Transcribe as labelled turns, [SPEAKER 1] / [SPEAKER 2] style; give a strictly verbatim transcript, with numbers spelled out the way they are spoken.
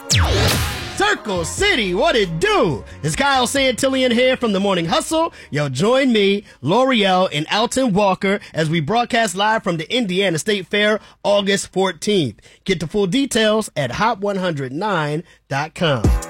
[SPEAKER 1] Circle City, what it do? It's Kyle Santillian here from The Morning Hustle. Yo, join me, L'Oreal, and Alton Walker as we broadcast live from the Indiana State Fair August fourteenth. Get the full details at hot one hundred nine dot com.